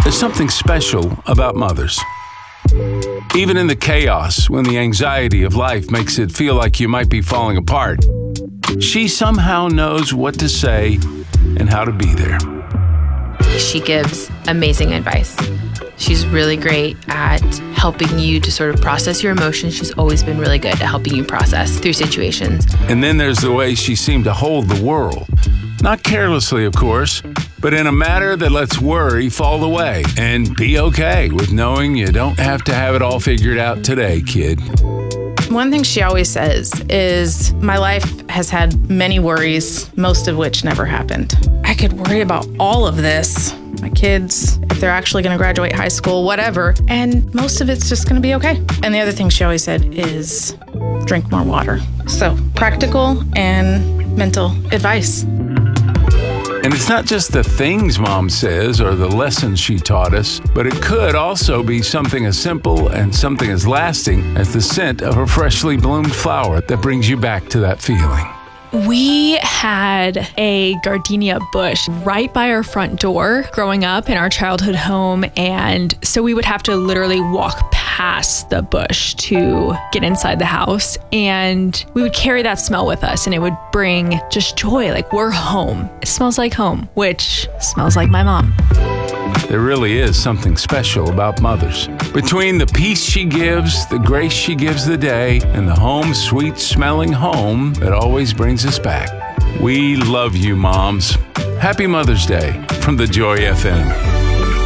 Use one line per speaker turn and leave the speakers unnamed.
There's something special about mothers. Even in the chaos, when the anxiety of life makes it feel like you might be falling apart, she somehow knows what to say and how to be there.
She gives amazing advice. She's really great at helping you to sort of process your emotions. She's always been really good at helping you process through situations.
And then there's the way she seemed to hold the world. Not carelessly, of course, but in a manner that lets worry fall away and be okay with knowing you don't have to have it all figured out today, kid.
One thing she always says is, my life has had many worries, most of which never happened. I could worry about all of this, my kids, if they're actually going to graduate high school, whatever, and most of it's just going to be okay. And the other thing she always said is, drink more water. So practical and mental advice.
And it's not just the things Mom says or the lessons she taught us, but it could also be something as simple and something as lasting as the scent of a freshly bloomed flower that brings you back to that feeling.
We had a gardenia bush right by our front door growing up in our childhood home. And so we would have to literally walk past the bush to get inside the house. And we would carry that smell with us and it would bring just joy. Like, we're home. It smells like home, which smells like my mom.
There really is something special about mothers. Between the peace she gives, the grace she gives the day, and the home sweet smelling home that always brings us back. We love you, moms. Happy Mother's Day from the Joy FM.